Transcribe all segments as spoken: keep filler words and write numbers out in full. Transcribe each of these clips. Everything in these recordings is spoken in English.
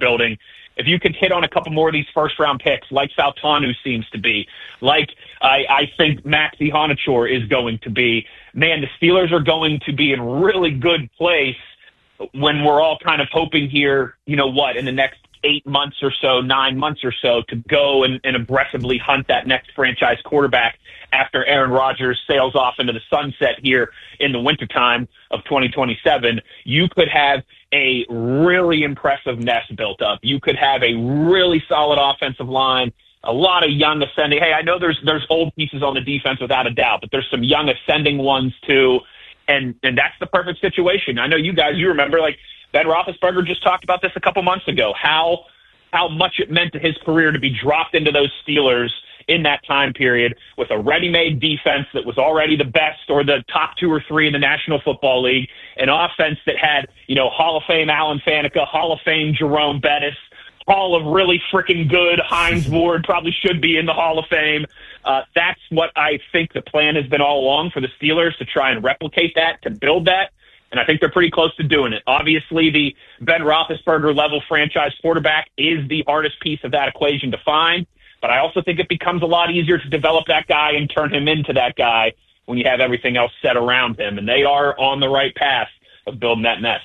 building, if you could hit on a couple more of these first-round picks, like Fautanu seems to be, like I, I think Maxi Honachor is going to be, man, the Steelers are going to be in really good place when we're all kind of hoping here, you know what, in the next eight months or so, nine months or so, to go and, and aggressively hunt that next franchise quarterback after Aaron Rodgers sails off into the sunset here in the wintertime of twenty twenty-seven. You could have a really impressive nest built up. You could have a really solid offensive line, a lot of young ascending. Hey, I know there's there's old pieces on the defense without a doubt, but there's some young ascending ones too, and and that's the perfect situation. I know you guys, you remember, like, Ben Roethlisberger just talked about this a couple months ago, how how much it meant to his career to be dropped into those Steelers in that time period with a ready-made defense that was already the best or the top two or three in the National Football League, an offense that had, you know, Hall of Fame Alan Faneca, Hall of Fame Jerome Bettis, Hall of really freaking good Hines Ward, probably should be in the Hall of Fame. Uh, that's what I think the plan has been all along for the Steelers, to try and replicate that, to build that. And I think they're pretty close to doing it. Obviously, the Ben Roethlisberger-level franchise quarterback is the hardest piece of that equation to find. But I also think it becomes a lot easier to develop that guy and turn him into that guy when you have everything else set around him. And they are on the right path of building that nest.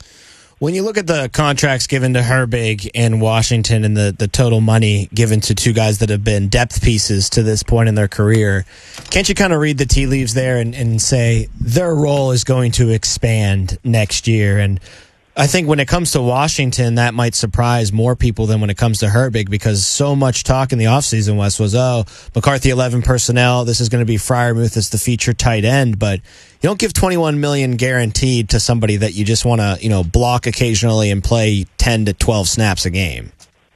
When you look at the contracts given to Herbig and Washington and the, the total money given to two guys that have been depth pieces to this point in their career, can't you kind of read the tea leaves there and, and say their role is going to expand next year? And I think when it comes to Washington, that might surprise more people than when it comes to Herbig, because so much talk in the offseason, Wes, was, oh, McCarthy eleven personnel, this is going to be Freiermuth as the feature tight end, but you don't give twenty-one million dollars guaranteed to somebody that you just want to, you know, block occasionally and play ten to twelve snaps a game.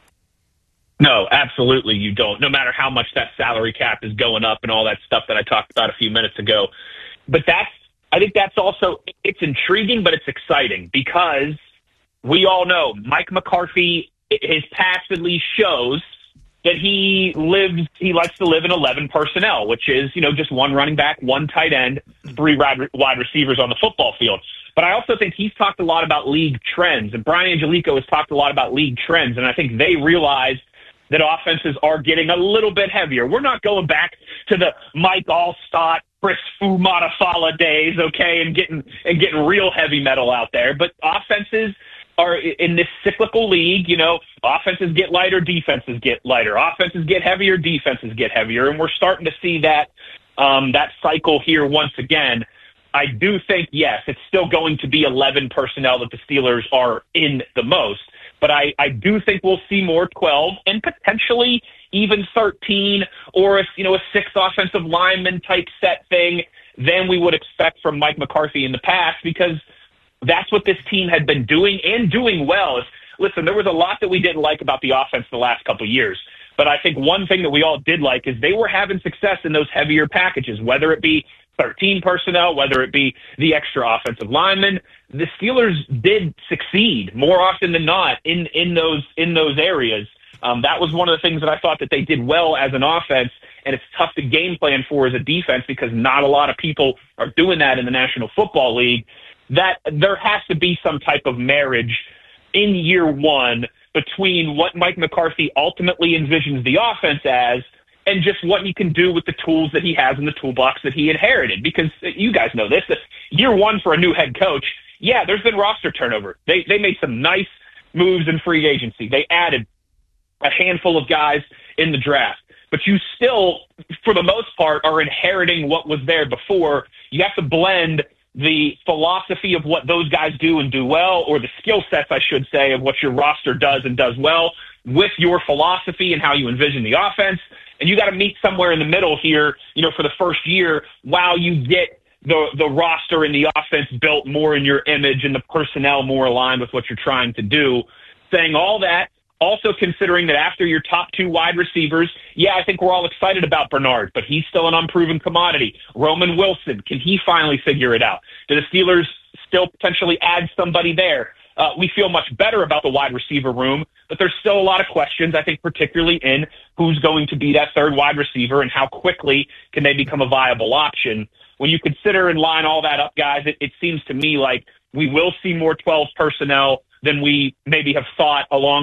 No, absolutely you don't, no matter how much that salary cap is going up and all that stuff that I talked about a few minutes ago. But that's, I think that's also, it's intriguing, but it's exciting, because we all know Mike McCarthy, his past at least shows that he lives, he likes to live in eleven personnel, which is, you know, just one running back, one tight end, three wide receivers on the football field. But I also think he's talked a lot about league trends, and Brian Angelico has talked a lot about league trends, and I think they realize that offenses are getting a little bit heavier. We're not going back to the Mike Allstott, Chris Fumatafala days, okay, and getting and getting real heavy metal out there. But offenses are in this cyclical league, you know, offenses get lighter, defenses get lighter. Offenses get heavier, defenses get heavier. And we're starting to see that um, that cycle here once again. I do think, yes, it's still going to be eleven personnel that the Steelers are in the most. But I, I do think we'll see more twelve and potentially even thirteen, or a, you know, a six offensive lineman type set thing than we would expect from Mike McCarthy in the past, because that's what this team had been doing and doing well. Is, listen, there was a lot that we didn't like about the offense the last couple of years, but I think one thing that we all did like is they were having success in those heavier packages, whether it be thirteen personnel, whether it be the extra offensive linemen. The Steelers did succeed more often than not in, in those in those areas. Um, that was one of the things that I thought that they did well as an offense, and it's tough to game plan for as a defense because not a lot of people are doing that in the National Football League. That there has to be some type of marriage in year one between what Mike McCarthy ultimately envisions the offense as and just what he can do with the tools that he has in the toolbox that he inherited. Because you guys know this, that year one for a new head coach, yeah, there's been roster turnover. They they made some nice moves in free agency. They added a handful of guys in the draft. But you still, for the most part, are inheriting what was there before. You have to blend the philosophy of what those guys do and do well, or the skill sets, I should say, of what your roster does and does well, with your philosophy and how you envision the offense. And you got to meet somewhere in the middle here, you know, for the first year while you get the the roster and the offense built more in your image and the personnel more aligned with what you're trying to do. Saying all that, also considering that after your top two wide receivers, yeah, I think we're all excited about Bernard, but he's still an unproven commodity. Roman Wilson, can he finally figure it out? Do the Steelers still potentially add somebody there? Uh, we feel much better about the wide receiver room, but there's still a lot of questions, I think, particularly in who's going to be that third wide receiver and how quickly can they become a viable option. When you consider and line all that up, guys, it, it seems to me like we will see more twelve personnel than we maybe have thought along